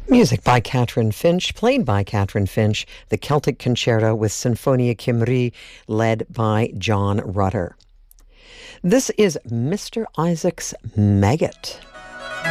Music by Catherine Finch, played by Catherine Finch, the Celtic Concerto with Sinfonia Cymru, led by John Rutter. This is Mr. Isaac's Maggot.